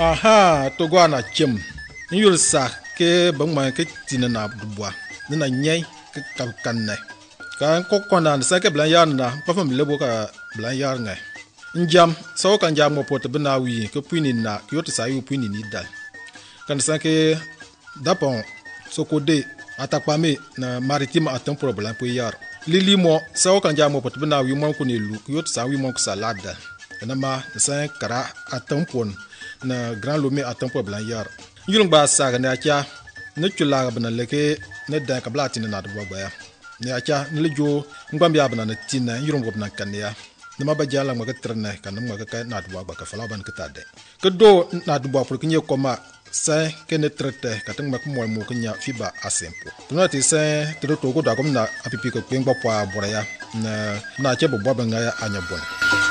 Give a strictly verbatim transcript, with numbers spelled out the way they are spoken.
aha to go na chem yul sa ke bang ma ke tin na dubwa na nyai ke ka kan ne ka ko ko na sa ke blan yar na pa fam lebo ka blan yar ngai njam so kan jam mo pot bna wi ke puini na yot sa yu puini ni dal kan sa ke dapon so ko de atakpame na maritime atem problem po yar lili mo so kan jam mo pot bna wi mo ko ni lu yot sa wi mo ko salada na ma sa kara atem pon na grand lomé atem problem yar yulung ba sa ga na cha ne chula ga bna leke ne da ka blati na do ba ya ne acha ne lejo ngbam ya bna na tinna yulung go bna kan ya ne ma ba jala ma ga trene kan ma ga ka na do ba ka fala ban ka tade ke do na do ba pour que nye koma sa ke ne trete ka tang ma ko mo mo nya fiba asempo tuna ti sa to to go da ko na apipi ko pengba po abora ya na na che bo ba nga ya anya bon